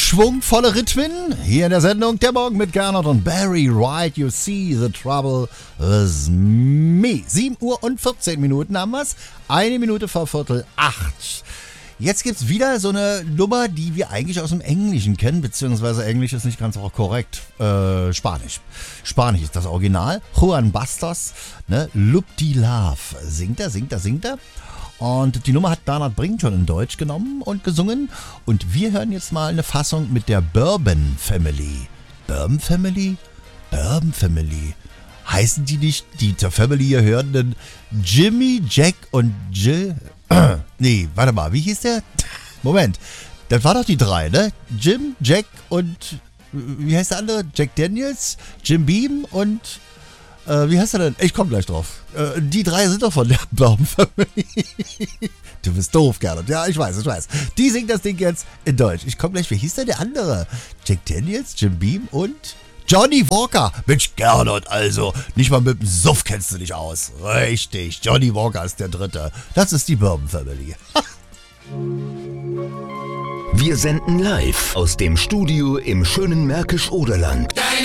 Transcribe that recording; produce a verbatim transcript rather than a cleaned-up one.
schwungvolle Rhythmen hier in der Sendung Der Morgen mit Gernot und Barry White. You see the trouble with me. sieben Uhr und vierzehn Minuten haben wir's. Eine Minute vor Viertel acht. Jetzt gibt's wieder so eine Nummer, die wir eigentlich aus dem Englischen kennen, beziehungsweise Englisch ist nicht ganz auch korrekt. Äh, Spanisch. Spanisch ist das Original. Juan Bastos, ne? Loop die Love. Singt er, singt er, singt er. Und die Nummer hat Bernhard Brink schon in Deutsch genommen und gesungen. Und wir hören jetzt mal eine Fassung mit der Bourbon Family. Bourbon Family? Bourbon Family. Heißen die nicht, die zur Family hier hörenden Jimmy, Jack und Jill? Nee, warte mal, wie hieß der? Moment, das war doch die drei, ne? Jim, Jack und, wie heißt der andere? Jack Daniels, Jim Beam und, äh, wie heißt er denn? Ich komm gleich drauf. Äh, die drei sind doch von der Bourbon Family. Du bist doof, Gernot. Ja, ich weiß, ich weiß. Die singt das Ding jetzt in Deutsch. Ich komm gleich, wie hieß denn der andere? Jack Daniels, Jim Beam und Johnny Walker. Mensch, Gernot, also. Nicht mal mit dem Suff kennst du dich aus. Richtig, Johnny Walker ist der Dritte. Das ist die Bourbon Family. Wir senden live aus dem Studio im schönen Märkisch-Oderland.